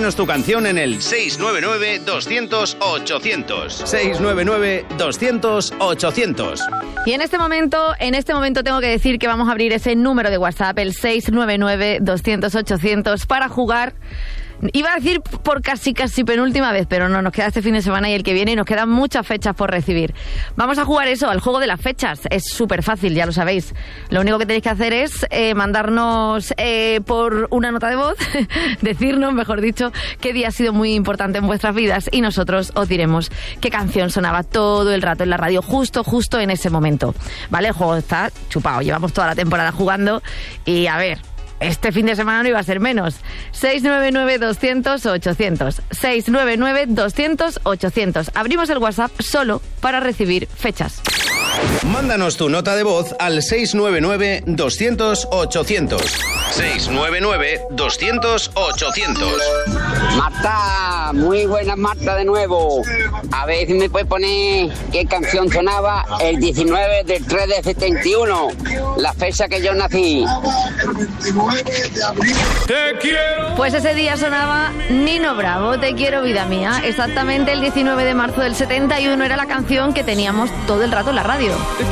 Pídenos tu canción en el 699-200-800. 699-200-800. Y en este momento tengo que decir que vamos a abrir ese número de WhatsApp, el 699-200-800, para jugar. Iba a decir por casi penúltima vez, pero no, nos queda este fin de semana y el que viene y nos quedan muchas fechas por recibir. Vamos a jugar eso, al juego de las fechas. Es súper fácil, ya lo sabéis. Lo único que tenéis que hacer es mandarnos por una nota de voz, decirnos, mejor dicho, qué día ha sido muy importante en vuestras vidas y nosotros os diremos qué canción sonaba todo el rato en la radio, justo en ese momento. ¿Vale? El juego está chupado. Llevamos toda la temporada jugando y a ver... Este fin de semana no iba a ser menos. 699-200-800. 699-200-800. Abrimos el WhatsApp solo para recibir fechas. Mándanos tu nota de voz al 699-200-800. 699-200-800. Marta, muy buenas Marta de nuevo. A ver si me puedes poner qué canción sonaba el 19 del 3 de 71, la fecha que yo nací. Te quiero. Pues ese día sonaba Nino Bravo, Te quiero vida mía. Exactamente el 19 de marzo del 71 era la canción que teníamos todo el rato en la radio. Te